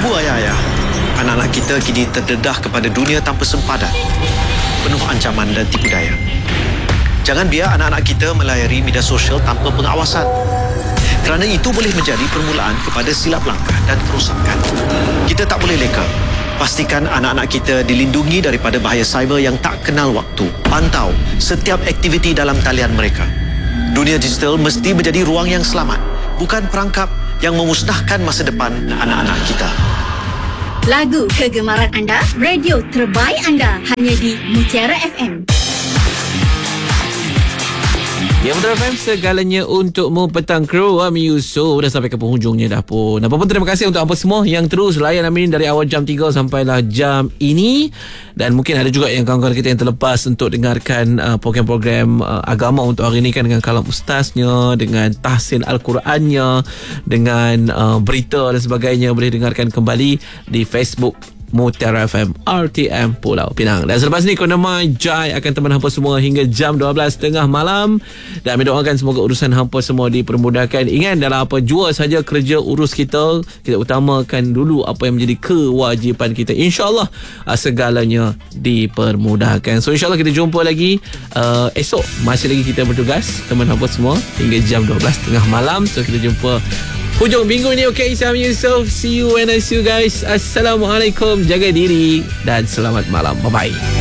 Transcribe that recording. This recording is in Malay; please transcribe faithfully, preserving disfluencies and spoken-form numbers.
Ibu ayah-ayah, anak-anak kita kini terdedah kepada dunia tanpa sempadan, penuh ancaman dan tipu daya. Jangan biar anak-anak kita melayari media sosial tanpa pengawasan, kerana itu boleh menjadi permulaan kepada silap langkah dan kerosakan. Kita tak boleh leka. Pastikan anak-anak kita dilindungi daripada bahaya cyber yang tak kenal waktu. Pantau setiap aktiviti dalam talian mereka. Dunia digital mesti menjadi ruang yang selamat, bukan perangkap yang memusnahkan masa depan anak-anak kita. Lagu kegemaran anda, radio terbaik anda, hanya di Mutiara F M. Ya, Mutiara F M, segalanya untukmu. Petang Kru, Ami Yusof. Dah sampai ke penghujungnya dah pun. Apa pun terima kasih untuk apa semua yang terus layan Amin dari awal jam tiga sampailah jam ini. Dan mungkin ada juga yang kawan-kawan kita yang terlepas untuk dengarkan uh, program-program uh, agama untuk hari ini kan, dengan kalam ustaznya, dengan tahsin Al-Qurannya, dengan uh, berita dan sebagainya. Boleh dengarkan kembali di Facebook Mutiara F M R T M Pulau Pinang. Dan selepas ni Konama Jai akan teman hampa semua hingga jam dua belas tengah malam. Dan kami doakan semoga urusan hampa semua dipermudahkan. Ingat, dalam apa jua saja kerja urus kita, kita utamakan dulu apa yang menjadi kewajipan kita. InsyaAllah segalanya dipermudahkan. So insyaAllah kita jumpa lagi uh, esok. Masih lagi kita bertugas teman hampa semua hingga jam dua belas tengah malam. So kita jumpa hujung minggu ni. Okay, saya Amin Yusof. See you when I see you guys. Assalamualaikum. Jaga diri dan selamat malam. Bye-bye.